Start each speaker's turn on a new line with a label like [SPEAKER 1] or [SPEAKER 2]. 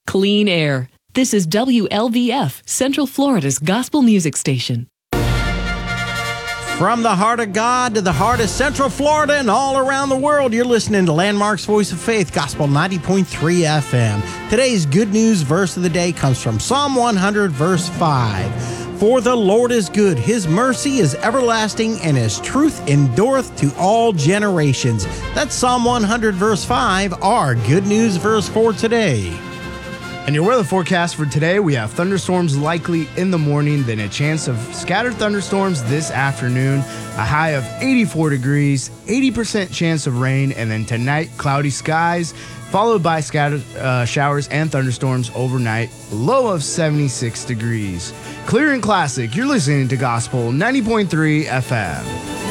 [SPEAKER 1] clean air. This is WLVF, Central Florida's gospel music station.
[SPEAKER 2] From the heart of God to the heart of Central Florida and all around the world, you're listening to Landmark's Voice of Faith, Gospel 90.3 FM. Today's good news verse of the day comes from Psalm 100, verse 5. For the Lord is good, his mercy is everlasting, and his truth endureth to all generations. That's Psalm 100, verse 5, our good news verse for today.
[SPEAKER 3] And your weather forecast for today, we have thunderstorms likely in the morning, then a chance of scattered thunderstorms this afternoon, a high of 84 degrees, 80% chance of rain, and then tonight, cloudy skies, followed by scattered showers and thunderstorms overnight, low of 76 degrees. Clear and classic, you're listening to Gospel 90.3 FM.